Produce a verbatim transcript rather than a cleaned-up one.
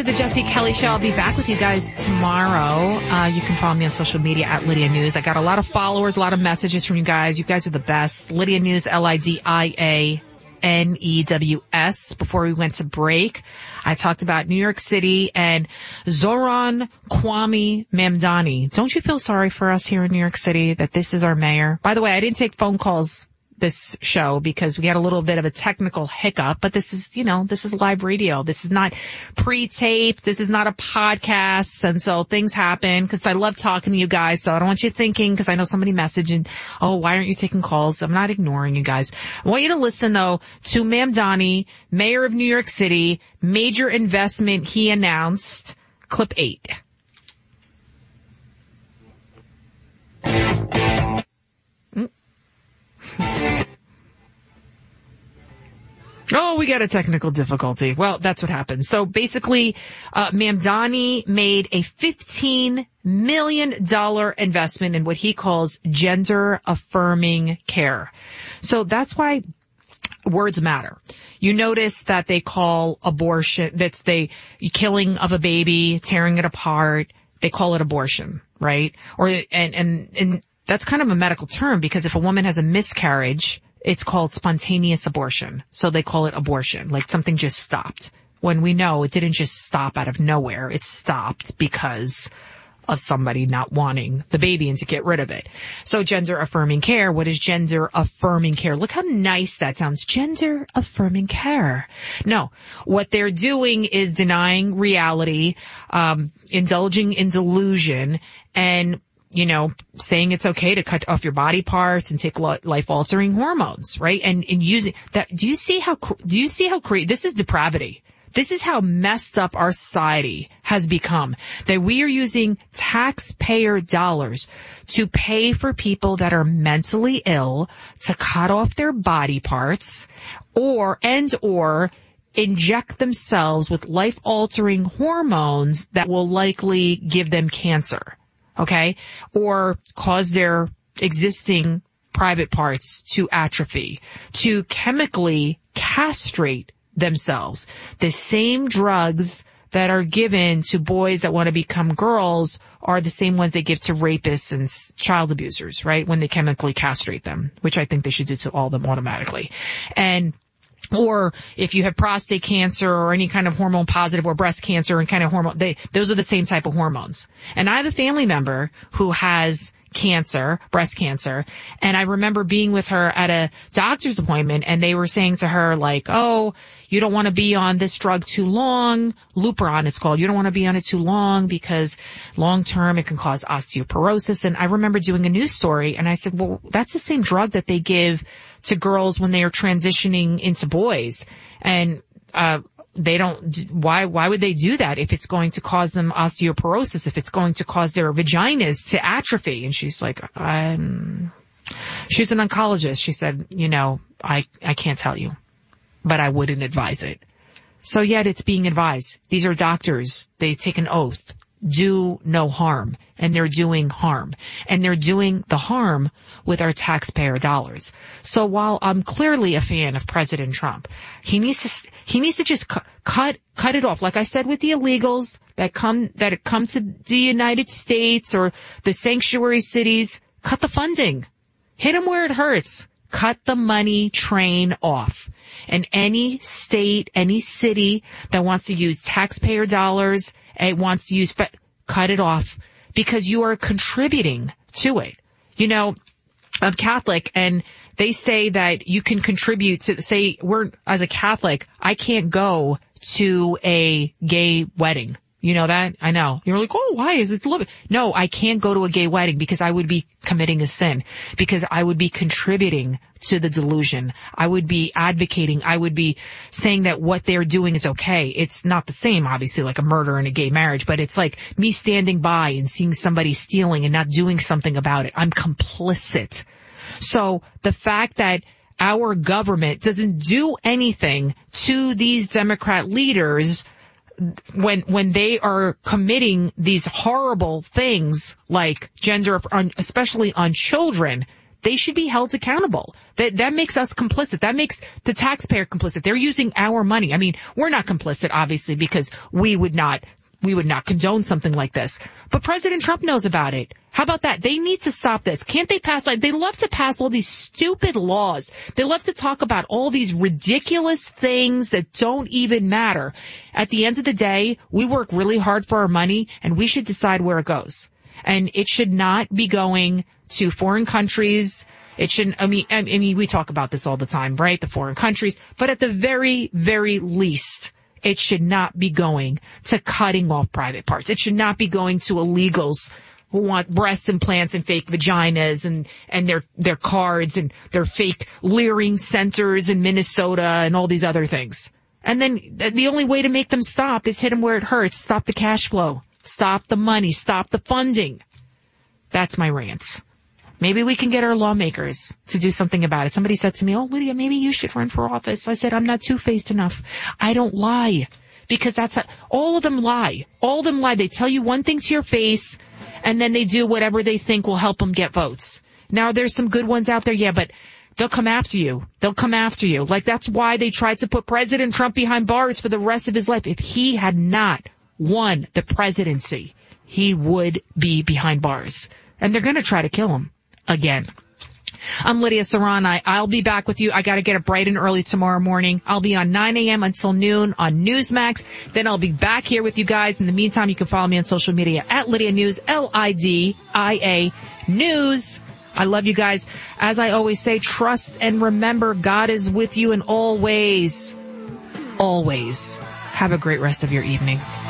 to the Jesse Kelly Show. I'll be back with you guys tomorrow. Uh, you can follow me on social media at Lydia News. I got a lot of followers, a lot of messages from you guys. You guys are the best. Lydia News, L I D I A N E W S. Before we went to break, I talked about New York City and Zohran Kwame Mamdani. Don't you feel sorry for us here in New York City that this is our mayor? By the way, I didn't take phone calls this show because we had a little bit of a technical hiccup, but this is, you know, this is live radio. This is not pre-taped. This is not a podcast. And so things happen because I love talking to you guys. So I don't want you thinking, because I know somebody messaged and, oh, why aren't you taking calls? I'm not ignoring you guys. I want you to listen though to Mamdani, mayor of New York City, major investment he announced. Clip eight. Oh, we got a technical difficulty. Well, that's what happened. So basically, uh, Mamdani made a fifteen million dollars investment in what he calls gender affirming care. So that's why words matter. You notice that they call abortion, that's the killing of a baby, tearing it apart. They call it abortion, right? Or, and, and, and that's kind of a medical term because if a woman has a miscarriage, it's called spontaneous abortion. So they call it abortion, like something just stopped. When we know it didn't just stop out of nowhere. It stopped because of somebody not wanting the baby and to get rid of it. So gender affirming care. What is gender affirming care? Look how nice that sounds. Gender affirming care. No, what they're doing is denying reality, um, indulging in delusion, and you know, saying it's okay to cut off your body parts and take life-altering hormones, right? And, and using that. Do you see how, do you see how cre- this is depravity? This is how messed up our society has become. That we are using taxpayer dollars to pay for people that are mentally ill to cut off their body parts or, and or inject themselves with life-altering hormones that will likely give them cancer. Okay, or cause their existing private parts to atrophy, to chemically castrate themselves. The same drugs that are given to boys that want to become girls are the same ones they give to rapists and child abusers, right? When they chemically castrate them, which I think they should do to all of them automatically. And or if you have prostate cancer or any kind of hormone positive or breast cancer and kind of hormone, they, those are the same type of hormones. And I have a family member who has cancer, breast cancer, and I remember being with her at a doctor's appointment and they were saying to her like, oh, you don't want to be on this drug too long. Lupron it's called. You don't want to be on it too long because long term it can cause osteoporosis. And I remember doing a news story and I said, well, that's the same drug that they give to girls when they are transitioning into boys. And, uh, they don't, why, why would they do that if it's going to cause them osteoporosis, if it's going to cause their vaginas to atrophy? And she's like, um, she's an oncologist. She said, you know, I, I can't tell you, but I wouldn't advise it. So yet it's being advised. These are doctors. They take an oath. Do no harm, and they're doing harm, and they're doing the harm with our taxpayer dollars. So while I'm clearly a fan of President Trump, he needs to he needs to just cu- cut cut it off. Like I said with the illegals that come that come to the United States or the sanctuary cities, cut the funding, hit them where it hurts. Cut the money train off. And any state, any city that wants to use taxpayer dollars and wants to use, fe- cut it off because you are contributing to it. You know, I'm Catholic and they say that you can contribute to, say, we're, as a Catholic, I can't go to a gay wedding. You know that? I know. You're like, oh, why is it a little bit? No, I can't go to a gay wedding because I would be committing a sin, because I would be contributing to the delusion. I would be advocating. I would be saying that what they're doing is okay. It's not the same, obviously, like a murder and a gay marriage, but it's like me standing by and seeing somebody stealing and not doing something about it. I'm complicit. So the fact that our government doesn't do anything to these Democrat leaders when when they are committing these horrible things like gender, especially on children, they should be held accountable. That that makes us complicit. That makes the taxpayer complicit. They're using our money. I mean, we're not complicit, obviously, because we would not we would not condone something like this. But President Trump knows about it. How about that? They need to stop this. Can't they pass, like, they love to pass all these stupid laws. They love to talk about all these ridiculous things that don't even matter. At the end of the day, we work really hard for our money, and we should decide where it goes. And it should not be going to foreign countries. It shouldn't, I mean, I mean, we talk about this all the time, right? The foreign countries. But at the very, very least, it should not be going to cutting off private parts. It should not be going to illegals who want breast implants and fake vaginas and, and their, their cards and their fake leering centers in Minnesota and all these other things. And then the only way to make them stop is hit them where it hurts. Stop the cash flow. Stop the money. Stop the funding. That's my rant. Maybe we can get our lawmakers to do something about it. Somebody said to me, oh, Lydia, maybe you should run for office. I said, I'm not two-faced enough. I don't lie. Because that's a, all of them lie. All of them lie. They tell you one thing to your face, and then they do whatever they think will help them get votes. Now, there's some good ones out there, yeah, but they'll come after you. They'll come after you. Like, that's why they tried to put President Trump behind bars for the rest of his life. If he had not won the presidency, he would be behind bars. And they're going to try to kill him again. I'm Lydia Saran. I, I'll be back with you. I got to get up bright and early tomorrow morning. I'll be on nine a.m. until noon on Newsmax. Then I'll be back here with you guys. In the meantime, you can follow me on social media at Lydia News, L I D I A News. I love you guys. As I always say, trust and remember God is with you in all ways. Always. Have a great rest of your evening.